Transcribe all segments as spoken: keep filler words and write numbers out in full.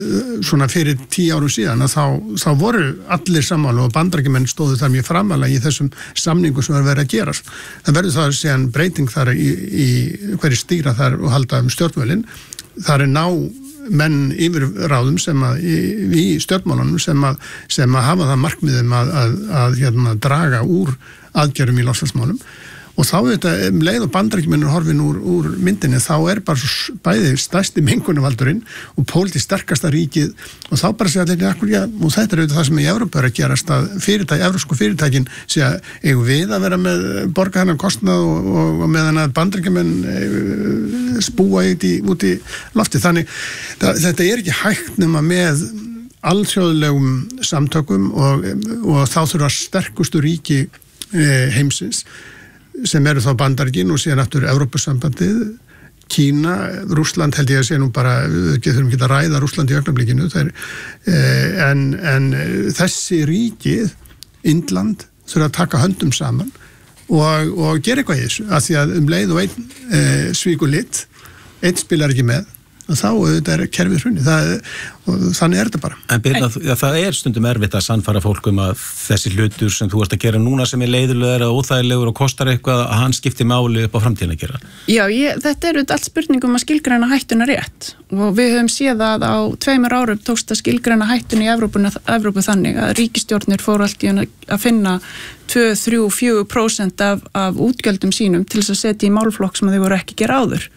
svona fyrir tíu árum síðan að þá, þá voru allir sammála og bandaríkjamenn stóðu þar mjög framalega í þessum samningum sem var verið að gerast. Það verður það síðan breyting þar í, í hverju stýra þar og halda um stjórnvölinn. Það er ná menn yfirráðum sem að í, í stjórnmálunum sem að, sem að hafa það markmiðum að, að, að hérna, draga úr aðgerðum í loftslagsmálum. Og þá þetta, um leið og bandaríkjamenn er horfin úr, úr myndinni, þá er bara svo bæði stærsti mengunarvaldurinn og pólitískt sterkasta ríkið og þá bara segja allir, akkur, já, og þetta er auðvitað það sem í Evrópu er að gerast, að fyrirtæki, evrópsku fyrirtækin segja, eigum við að vera með borga hennar kostnað og, og, og meðan að bandaríkjamenn spúa út í, út í lofti. Þannig, það, þetta er ekki hægt nema með alþjóðlegum samtökum og, og þá þurfa sterkustu ríki heimsins sem eru þá Bandaríkin og síðan aftur Evrópusambandið, Kína, Rússland held ég að sé nú bara, við þurfum ekki að ræða Rússland í augnablikinu, en, en þessi ríkið, Indland, þurfa að taka höndum saman og, og gera eitthvað í þessu, af því að um leið og einn e, svíkur lit, einn spilar ekki með, og þá auðvitað er kerfið hrunni, það, og þannig er þetta bara. En Birna, ja, það er stundum erfitt að sannfæra fólk um að þessi hlutur sem þú ert að gera núna sem er leiðilegur og óþægilegur og kostar eitthvað, að hann skipti máli upp á framtíðin að gera. Já, ég, þetta er auðvitað allt spurningum að skilgræna hættuna rétt og við höfum séð að á tveimur árum tókst að skilgræna hættuna í Evrópuna, Evrópu þannig að ríkisstjórnir fóru allt í að finna tvö, þrjú, fjögur prósent af, af útgjöldum sínum til þess að setja í málflokk sem þau voru ekki að gera áður.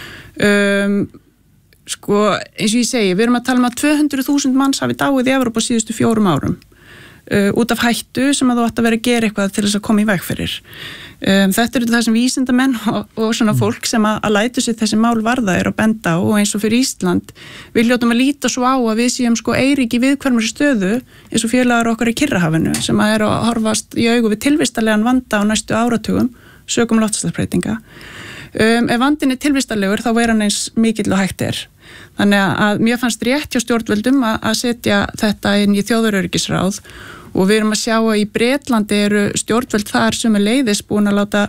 Um, Sko, eins og ég segi, við erum að tala um að tvö hundruð þúsund manns hafi dáið í Evrópu á síðustu fjórum árum uh, út af hættu sem að þú átt að vera að gera eitthvað til þess að koma í veg fyrir. Um, þetta eru það sem vísindamenn og, og svona fólk sem að, að lætu sér þessi mál varða er að benda og eins og fyrir Ísland við hljótum að líta svo á að við séum sko eyríki viðkvæmri stöðu eins og félagar okkar í Kyrrahafinu sem að er að horfast í augu við tilvistarlegan vanda á næstu áratugum sökum loftslagsbreytinga. Um, ef vandin er tilvistarlegur þá er hann eins mikill og hægt er. Þannig að mér fannst rétt hjá stjórnvöldum að, að setja þetta inn í þjóðaröryggisráð og við erum að sjá að í Bretlandi eru stjórnvöld þar sem er leiðis búin að láta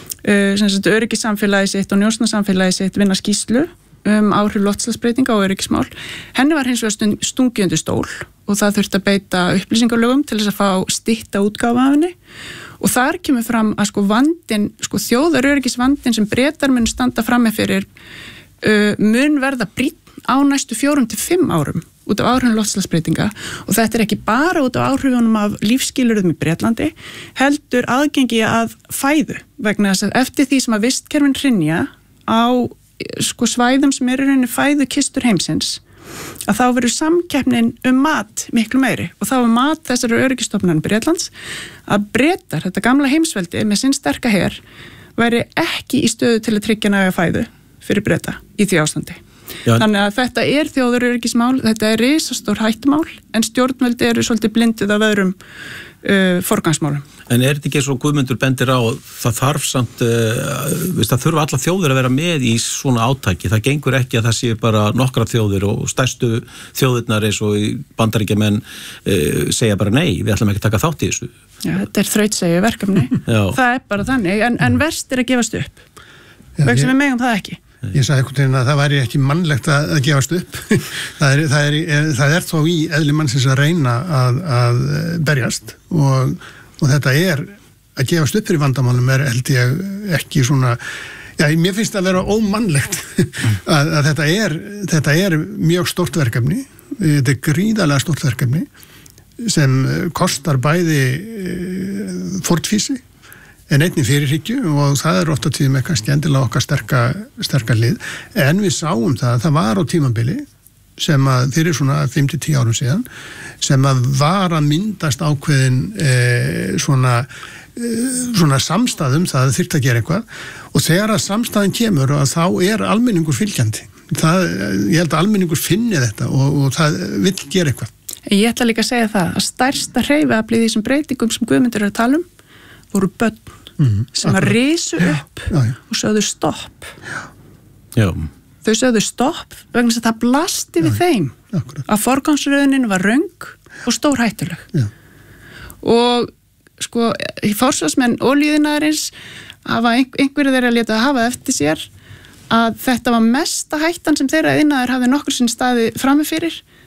uh, öryggissamfélagi sitt og njósnasamfélagi sitt vinna skýrslu um áhrif loftslagsbreytinga og öryggismál. Henni var hins vegar stungið undir stól og það þurfti að beita upplýsingalögum til þess að fá stytta útgáfa af henni. Og þar kemur fram að sko vandin, sko þjóðaröryggisvandin sem Bretar mun standa frammi fyrir uh, mun verða brýnn á næstu fjórum til fimm árum út af áhrifum loftslagsbreytinga og þetta er ekki bara út af áhrifunum af lífsskilyrðum í Bretlandi, heldur aðgengi að fæðu vegna þess að eftir því sem að vistkerfin hrynja á sko svæðum sem eru rauninni fæðu kistur heimsins að þá verður samkeppnin um mat miklu meiri og þá er mat þessari öryggistofnunar Bretlands að Bretar, þetta gamla heimsveldi með sinn sterka her, væri ekki í stöðu til að tryggja næga fæðu fyrir Breta í því ástandi. Já. Þannig að þetta er þjóðaröryggismál, þetta er risastór hættumál en stjórnvöldi eru svolítið blindið af öðrum uh, forgangsmálum. En er þetta ekki svo Guðmundur bendir á, það þarf samt, uh, veist, það þurfa alla þjóðir að vera með í svona átaki, það gengur ekki að það sé bara nokkra þjóðir og stærstu þjóðirnar eins og Bandaríkjamenn uh, segja bara nei, við ætlum ekki að taka þátt í þessu. Já, þetta er þrautsegju verkefni, það er bara þannig, en, en verst er að gefast upp, vegna sem við megum það ekki. Ég sagði einhvern veginn að það væri ekki mannlegt að, að gefast upp. það, er, það, er, það er þó í eðli mannsins að reyna að, að berjast og, og þetta er að gefast upp fyrir vandamálum er held ég ekki svona, já, mér finnst það að vera ómannlegt að, að þetta er, þetta er mjög stórt verkefni, þetta er gríðarlega stórt verkefni sem kostar bæði fórnfýsi en einnig fyrirhyggju og það er oft á tíðum með kannski endilega okkar sterka, sterka lið, en við sáum það að það var á tímabili sem að fyrir svona fimm til tíu árum síðan sem að var að myndast ákveðin eh, svona, eh, svona samstæðum það þyrfti að gera eitthvað og þegar að samstæðin kemur og þá er almenningur fylgjandi. Það, ég held að almenningur finni þetta og, og það vill gera eitthvað. Ég ætla líka að segja það að stærsta hreyfiaflið í þessum breytingum sem Guðmundur er að tala um voru börn mm, sem að risu upp já, já. og sögðu stopp. Já. Þau sögðu stopp vegna þess að það blasti við já, þeim akkurat. Að forgangsröðunin var röng og stór hættuleg. Já. Og sko, forsvarsmenn olíuiðnaðarins hafa einhverju þeirra létað að hafa eftir sér að þetta var mesta hættan sem þeirra iðnaður hafi nokkur sinn staði frammi fyrir